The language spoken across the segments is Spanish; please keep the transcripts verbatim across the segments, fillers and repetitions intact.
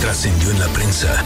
Trascendió en la prensa.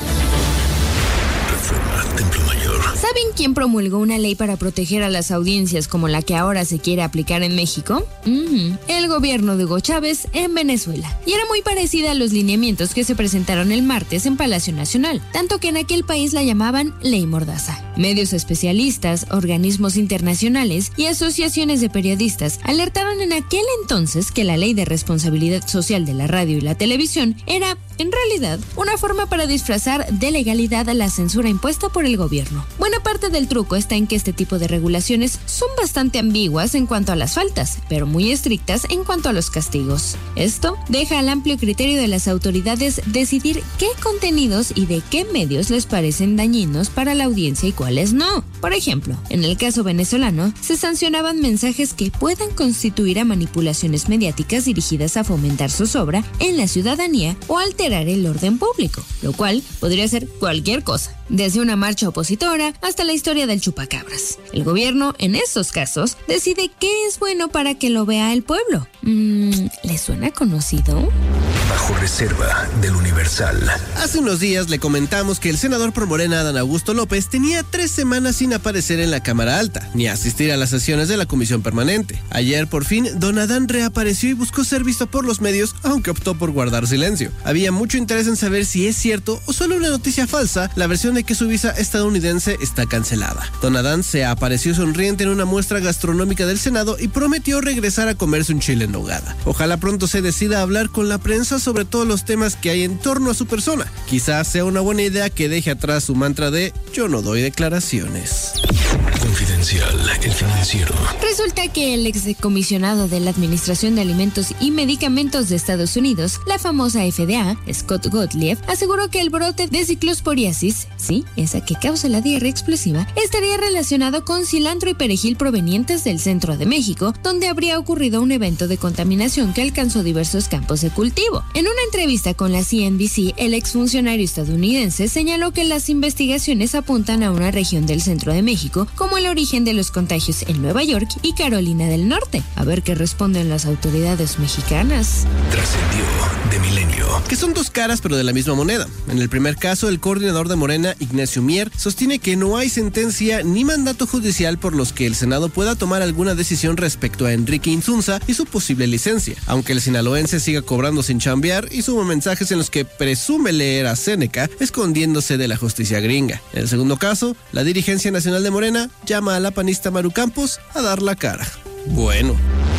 Reforma, Templo Mayor. ¿Saben quién promulgó una ley para proteger a las audiencias como la que ahora se quiere aplicar en México? Uh-huh. El gobierno de Hugo Chávez en Venezuela. Y era muy parecida a los lineamientos que se presentaron el martes en Palacio Nacional, tanto que en aquel país la llamaban Ley Mordaza. Medios especialistas, organismos internacionales y asociaciones de periodistas alertaron en aquel entonces que la Ley de Responsabilidad Social de la Radio y la Televisión era, en realidad, una forma para disfrazar de legalidad a la censura impuesta por el gobierno. Buena parte del truco está en que este tipo de regulaciones son bastante ambiguas en cuanto a las faltas, pero muy estrictas en cuanto a los castigos. Esto deja al amplio criterio de las autoridades decidir qué contenidos y de qué medios les parecen dañinos para la audiencia y cuáles no. Por ejemplo, en el caso venezolano, se sancionaban mensajes que puedan constituir a manipulaciones mediáticas dirigidas a fomentar zozobra en la ciudadanía o alterar el orden público, lo cual podría ser cualquier cosa, desde una marcha opositora hasta la historia del chupacabras. El gobierno, en estos casos, decide qué es bueno para que lo vea el pueblo. Mm, ¿Le suena conocido? Bajo reserva del Universal. Hace unos días le comentamos que el senador por Morena, Adán Augusto López, tenía tres semanas sin aparecer en la Cámara Alta, ni asistir a las sesiones de la Comisión Permanente. Ayer, por fin, don Adán reapareció y buscó ser visto por los medios, aunque optó por guardar silencio. Había mucho interés en saber si es cierto o solo una noticia falsa la versión de que su visa estadounidense está cancelada. Don Adán se apareció sonriente en una muestra gastronómica del Senado y prometió regresar a comerse un chile en nogada. Ojalá pronto se decida a hablar con la prensa sobre todos los temas que hay en torno a su persona. Quizás sea una buena idea que deje atrás su mantra de "yo no doy declaraciones". Confidencial, el financiero. Resulta que el excomisionado de la Administración de Alimentos y Medicamentos de Estados Unidos, la famosa F D A, Scott Gottlieb, aseguró que el brote de ciclosporiasis, sí, esa que causa la diarrea explosiva, estaría relacionado con cilantro y perejil provenientes del centro de México, donde habría ocurrido un evento de contaminación que alcanzó diversos campos de cultivo. En una entrevista con la C N B C, el exfuncionario estadounidense señaló que las investigaciones apuntan a una región del centro de México como el origen de los contagios en Nueva York y Carolina del Norte. A ver qué responden las autoridades mexicanas. Trascendió de Milenio. Que son dos caras pero de la misma moneda. En el primer caso, el coordinador de Morena, Ignacio Mier, sostiene que no hay sentencia ni mandato judicial por los que el Senado pueda tomar alguna decisión respecto a Enrique Insunza y su posible licencia, aunque el sinaloense siga cobrando sin chambear y suma mensajes en los que presume leer a Séneca, escondiéndose de la justicia gringa. En el segundo caso, la dirigencia nacional de Morena llama a la panista Maru Campos a dar la cara. Bueno.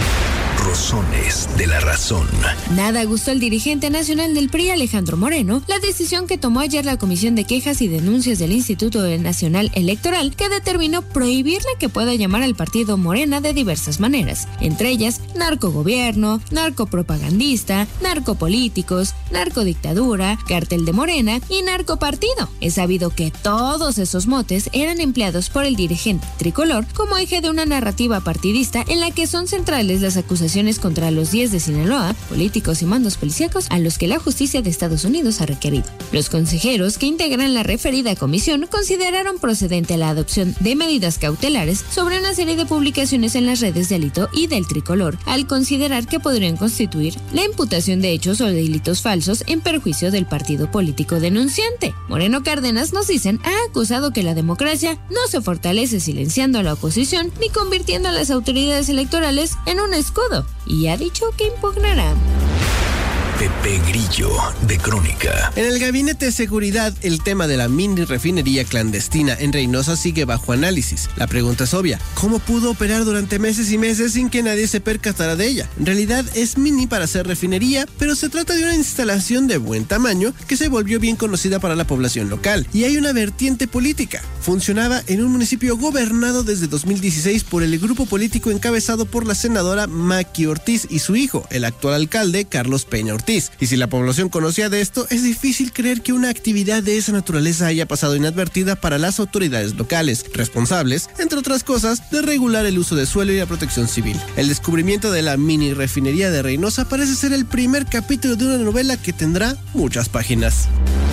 Rozones de la razón. Nada gustó al dirigente nacional del P R I, Alejandro Moreno, la decisión que tomó ayer la Comisión de Quejas y Denuncias del Instituto Nacional Electoral, que determinó prohibirle que pueda llamar al partido Morena de diversas maneras, entre ellas narcogobierno, narcopropagandista, narcopolíticos, narcodictadura, cártel de Morena y narcopartido. Es sabido que todos esos motes eran empleados por el dirigente tricolor como eje de una narrativa partidista en la que son centrales las acusaciones contra los diez de Sinaloa, políticos y mandos policíacos a los que la justicia de Estados Unidos ha requerido. Los consejeros que integran la referida comisión consideraron procedente la adopción de medidas cautelares sobre una serie de publicaciones en las redes de Alito y del tricolor, al considerar que podrían constituir la imputación de hechos o delitos falsos en perjuicio del partido político denunciante. Moreno Cárdenas, nos dicen, ha acusado que la democracia no se fortalece silenciando a la oposición ni convirtiendo a las autoridades electorales en un escudo, y ha dicho que impugnará. Pepe Grillo, de Crónica. En el Gabinete de Seguridad, el tema de la mini refinería clandestina en Reynosa sigue bajo análisis. La pregunta es obvia: ¿cómo pudo operar durante meses y meses sin que nadie se percatara de ella? En realidad es mini para ser refinería, pero se trata de una instalación de buen tamaño que se volvió bien conocida para la población local. Y hay una vertiente política. Funcionaba en un municipio gobernado desde dos mil dieciséis por el grupo político encabezado por la senadora Maki Ortiz y su hijo, el actual alcalde Carlos Peña Ortiz. Y si la población conocía de esto, es difícil creer que una actividad de esa naturaleza haya pasado inadvertida para las autoridades locales, responsables, entre otras cosas, de regular el uso de suelo y la protección civil. El descubrimiento de la mini refinería de Reynosa parece ser el primer capítulo de una novela que tendrá muchas páginas.